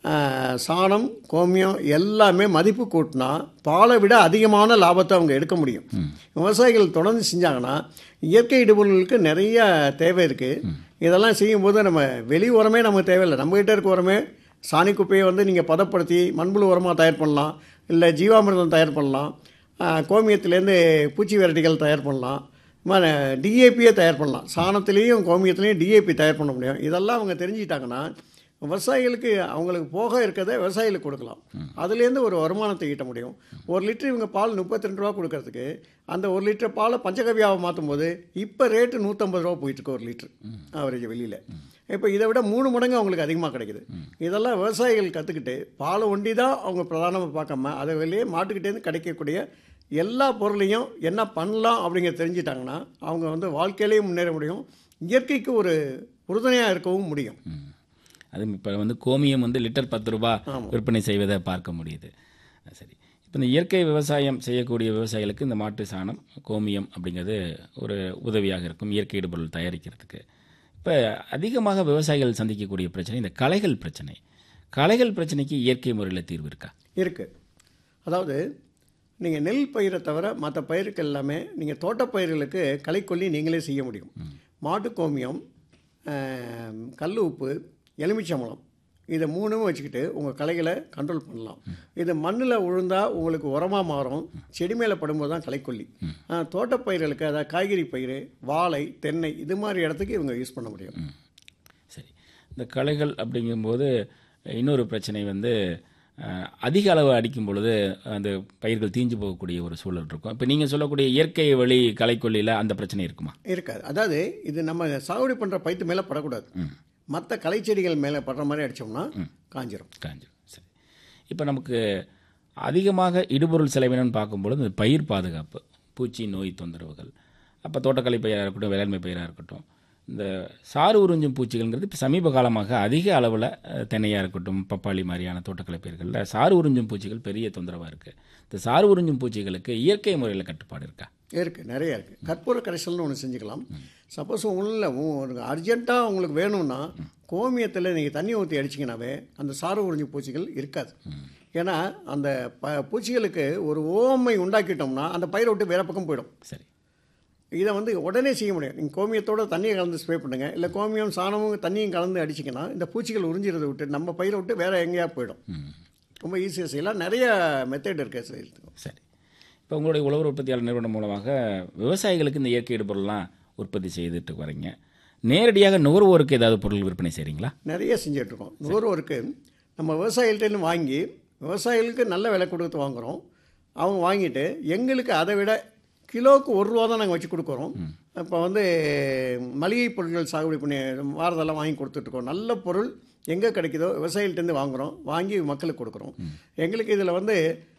சாணம், கோமியம் எல்லாமே மதிப்பு கூட்டினா பாலை விட அதிகமான லாபத்தை அவங்க எடுக்க முடியும். விவசாயிகள் தொடர்ந்து செஞ்சாங்கன்னா இயற்கை இடுபொருளுக்கு நிறைய தேவை இருக்குது. இதெல்லாம் செய்யும்போது நம்ம வெளி உரமே நமக்கு தேவையில்லை. நம்மகிட்ட இருக்க உரமே சாணி குப்பையை வந்து நீங்கள் பதப்படுத்தி மண்புழு உரமாக தயார் பண்ணலாம், இல்லை ஜீவாமிர்தம் தயார் பண்ணலாம், கோமியத்துலேருந்து பூச்சி வெரைட்டிகள் தயார் பண்ணலாம், டிஏபியே தயார் பண்ணலாம். சாணத்துலேயும் கோமியத்துலேயும் டிஏபி தயார் பண்ண முடியும். இதெல்லாம் அவங்க தெரிஞ்சுக்கிட்டாங்கன்னா விவசாயிகளுக்கு அவங்களுக்கு போக இருக்கிறத விவசாயிகளுக்கு கொடுக்கலாம். அதுலேருந்து ஒரு வருமானத்தை ஈட்ட முடியும். 1 லிட்டர் இவங்க பால் 32 ரூபா கொடுக்கறதுக்கு அந்த 1 லிட்டர் பாலை பஞ்சகவ்யாவை மாற்றும் போது இப்போ ரேட்டு 150 ரூபா போயிட்டுருக்கு 1 லிட்டர் ஆவரேஜ் வெளியில். இப்போ இதை விட 3 மடங்கு அவங்களுக்கு அதிகமாக கிடைக்குது. இதெல்லாம் விவசாயிகள் கற்றுக்கிட்டு பாலை ஒண்டி தான் அவங்க பிரதானமாக பார்க்காம அதை வெளியே மாட்டுக்கிட்டேருந்து கிடைக்கக்கூடிய எல்லா பொருளையும் என்ன பண்ணலாம் அப்படிங்கிறத தெரிஞ்சிட்டாங்கன்னா அவங்க வந்து வாழ்க்கையிலேயும் முன்னேற முடியும், இயற்கைக்கு ஒரு உறுதுணையாக இருக்கவும் முடியும். அது இப்போ வந்து கோமியம் வந்து லிட்டர் 10 ரூபா விற்பனை செய்வதை பார்க்க முடியுது. சரி, இப்போ இந்த இயற்கை விவசாயம் செய்யக்கூடிய விவசாயிகளுக்கு இந்த மாட்டு சாணம், கோமியம் அப்படிங்கிறது ஒரு உதவியாக இருக்கும் இயற்கை இடுபொருள் தயாரிக்கிறதுக்கு. இப்போ அதிகமாக விவசாயிகள் சந்திக்கக்கூடிய பிரச்சனை இந்த களைகள் பிரச்சனை. களைகள் பிரச்சனைக்கு இயற்கை முறையில் தீர்வு இருக்கா? இருக்குது. அதாவது நீங்கள் நெல் பயிரை தவிர மற்ற பயிருக்கு எல்லாமே நீங்கள் தோட்டப்பயிர்களுக்கு களைக்கொல்லி நீங்களே செய்ய முடியும். மாட்டு கோமியம், கல் உப்பு, எலுமிச்சம்பழம் இதை 3ம் வச்சுக்கிட்டு உங்கள் களைகளை கண்ட்ரோல் பண்ணலாம். இது மண்ணில் விழுந்தால் உங்களுக்கு உரமாக மாறும், செடி மேலே படும்போது தான் களைக்கொல்லி. தோட்டப்பயிர்களுக்கு அதாவது காய்கறி பயிர், வாழை, தென்னை இது மாதிரி இடத்துக்கு இவங்க யூஸ் பண்ண முடியும். சரி, இந்த களைகள் அப்படிங்கும்போது இன்னொரு பிரச்சனை வந்து அதிக அளவு அடிக்கும் பொழுது அந்த பயிர்கள் தீஞ்சு போகக்கூடிய ஒரு சூழல் இருக்கும். இப்போ நீங்கள் சொல்லக்கூடிய இயற்கை வழி களைக்கொல்லியில் அந்த பிரச்சனை இருக்குமா? இருக்காது. அதாவது இது நம்ம சாகுபடி பண்ணுற பயிற்று மேலே படக்கூடாது, மற்ற களைச்செடிகள் மேலே படுற மாதிரி அடித்தோம்னா காஞ்சிரும். சரி, இப்போ நமக்கு அதிகமாக இடுபொருள் செலவினம்னு பார்க்கும்பொழுது இந்த பயிர் பாதுகாப்பு, பூச்சி நோய் தொந்தரவுகள், அப்போ தோட்டக்கலை பயிராக இருக்கட்டும், வேளாண்மை பயிராக இருக்கட்டும், இந்த சாறு உறிஞ்சும் பூச்சிகள்ங்கிறது இப்போ சமீப காலமாக அதிக அளவில் தென்னையாக இருக்கட்டும், பப்பாளி மாதிரியான தோட்டக்கலை பயிர்களில் சாறு உறிஞ்சும் பூச்சிகள் பெரிய தொந்தரவாக இருக்குது. இந்த சாறு உறிஞ்சும் பூச்சிகளுக்கு இயற்கை முறையில் கட்டுப்பாடு இருக்கா? இருக்குது, நிறையா இருக்குது. கற்பூர கரைசல்னு ஒன்று செஞ்சுக்கலாம். சப்போஸ் உங்களுக்கு அர்ஜென்ட்டாக உங்களுக்கு வேணும்னா கோமியத்தில் நீங்கள் தண்ணி ஊற்றி அடிச்சிங்கனாவே அந்த சாறு உறிஞ்சும் பூச்சிகள் இருக்காது. ஏன்னா அந்த பூச்சிகளுக்கு ஒரு ஓமை உண்டாக்கிட்டோம்னா அந்த பயிரை விட்டு வேறு பக்கம் போயிடும். சரி, இதை வந்து உடனே செய்ய முடியும். நீங்கள் கோமியத்தோட தண்ணியை கலந்து ஸ்ப்ரே பண்ணுங்கள், இல்லை கோமியம் சாணமும் தண்ணியும் கலந்து அடிச்சிங்கன்னா இந்த பூச்சிகள் உறிஞ்சிறதை விட்டு நம்ம பயிரை விட்டு வேறு எங்கேயா போயிடும். ரொம்ப ஈஸியாக செய்யலாம், நிறைய மெத்தட் இருக்குது செய்யறதுக்கு. சரி, இப்போ உங்களுடைய உழவர் உற்பத்தியாளர் நிறுவனம் மூலமாக விவசாயிகளுக்கு இந்த இயற்கை இடுபொருள்லாம் உற்பத்தி செய்துட்டு வரீங்க. நேரடியாக நுகர்வோருக்கு ஏதாவது பொருள் விற்பனை செய்கிறீங்களா? நிறைய செஞ்சிட்ருக்கோம். நுகர்வோருக்கு நம்ம விவசாயிகள்கிட்ட வாங்கி விவசாயிகளுக்கு நல்ல விலை கொடுத்து வாங்குகிறோம். அவங்க வாங்கிட்டு எங்களுக்கு அதை விட கிலோவுக்கு 1 ரூபா தான் நாங்கள் வச்சு கொடுக்குறோம். இப்போ வந்து மளிகை பொருட்கள் சாகுபடி பண்ணி வாரதெல்லாம் வாங்கி கொடுத்துட்ருக்கோம். நல்ல பொருள் எங்கே கிடைக்குதோ விவசாயிகள்கிட்டருந்து வாங்குகிறோம், வாங்கி மக்களுக்கு கொடுக்குறோம். எங்களுக்கு இதில் வந்து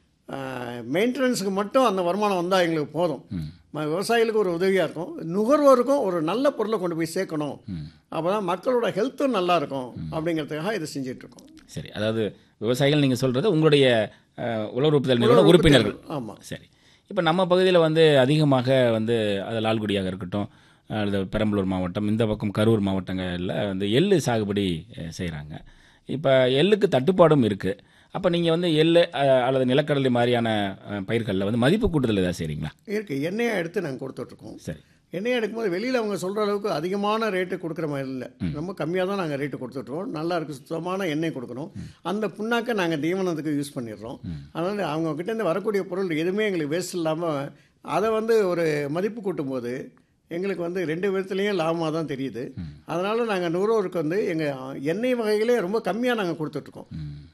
மெயின்டெனன்ஸுக்கு மட்டும் அந்த வருமானம் வந்தால் எங்களுக்கு போதும். விவசாயிகளுக்கு ஒரு உதவியாக இருக்கும், நுகர்வோருக்கும் ஒரு நல்ல பொருளை கொண்டு போய் சேர்க்கணும், அப்போ தான் மக்களோட ஹெல்த்தும் நல்லா இருக்கும் அப்படிங்கிறதுக்காக இதை செஞ்சிட்ருக்கோம். சரி, அதாவது விவசாயிகள் நீங்கள் சொல்கிறது உங்களுடைய உழவர் உற்பத்தியாளர் நிறுவன உறுப்பினர்கள். ஆமாம். சரி, இப்போ நம்ம பகுதியில் வந்து அதிகமாக வந்து அது லால்குடியாக இருக்கட்டும், அல்லது பெரம்பலூர் மாவட்டம், இந்த பக்கம் கரூர் மாவட்டங்களில் வந்து எள்ளு சாகுபடி செய்கிறாங்க. இப்போ எள்ளுக்கு தட்டுப்பாடும் இருக்குது. அப்போ நீங்கள் வந்து எள்ளு அல்லது நிலக்கடலை மாதிரியான பயிர்களில் வந்து மதிப்பு கூட்டுதல் ஏதாவது செய்கிறீங்களா? இருக்குது, எண்ணெயை எடுத்து நாங்கள் கொடுத்துட்ருக்கோம். சரி, எண்ணெய் எடுக்கும்போது வெளியில் அவங்க சொல்கிற அளவுக்கு அதிகமான ரேட்டு கொடுக்குற மாதிரி இல்லை, ரொம்ப கம்மியாக தான் நாங்கள் ரேட்டு கொடுத்துட்ருவோம். நல்லா இருக்குது, சுத்தமான எண்ணெய் கொடுக்குறோம். அந்த புண்ணாக்கை நாங்கள் தீவனத்துக்கு யூஸ் பண்ணிடுறோம். அதனால் அவங்கக்கிட்டேருந்து வரக்கூடிய பொருள் எதுவுமே எங்களுக்கு வேஸ்ட் இல்லாமல் அதை வந்து ஒரு மதிப்பு கூட்டும்போது எங்களுக்கு வந்து 2 விதத்துலேயும் லாபமாக தான் தெரியுது. அதனால் நாங்கள் நுகர்வோருக்கு வந்து எங்கள் எண்ணெய் வகைகளே ரொம்ப கம்மியாக நாங்கள் கொடுத்துட்ருக்கோம்.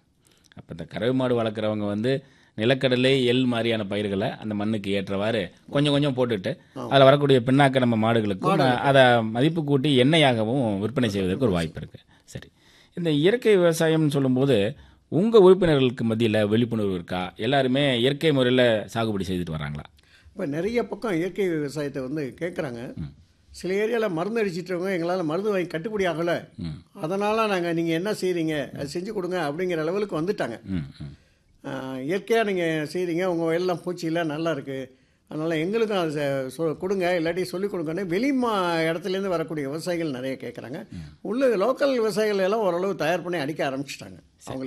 அப்போ இந்த கறவை மாடு வளர்க்குறவங்க வந்து நிலக்கடலை, எள் மாதிரியான பயிர்களை அந்த மண்ணுக்கு ஏற்றவாறு கொஞ்சம் கொஞ்சம் போட்டுட்டு அதில் வரக்கூடிய பின்னாக்க நம்ம மாடுகளுக்கும் அதை மதிப்பு கூட்டி எண்ணெயாகவும் விற்பனை செய்வதற்கு ஒரு வாய்ப்பு இருக்குது. சரி, இந்த இயற்கை விவசாயம்னு சொல்லும்போது உங்கள் உறுப்பினர்களுக்கு மத்தியில் விழிப்புணர்வு இருக்கா? எல்லாருமே இயற்கை முறையில் சாகுபடி செய்துட்டு வராங்களா? இப்போ நிறைய பக்கம் இயற்கை விவசாயத்தை வந்து கேட்குறாங்க. சில ஏரியாவில் மருந்து அடிச்சிட்டவங்க எங்களால் மருந்து வாங்கி கட்டுப்படி ஆகலை, அதனால் நாங்கள் நீங்கள் என்ன செய்கிறீங்க அது செஞ்சு கொடுங்க அப்படிங்கிற லெவலுக்கு வந்துட்டாங்க. இயற்கையாக நீங்கள் செய்கிறீங்க, உங்கள் வயல்லாம் பூச்சியெல்லாம் நல்லா இருக்குது, அதனால் எங்களுக்கும் அதை கொடுங்க, இல்லாட்டி சொல்லிக் கொடுங்கன்னு வெளி இடத்துலேருந்து வரக்கூடிய விவசாயிகள் நிறைய கேட்குறாங்க. உள்ள லோக்கல் விவசாயிகள் எல்லாம் ஓரளவு தயார் பண்ணி அடிக்க ஆரம்பிச்சிட்டாங்க. அவங்க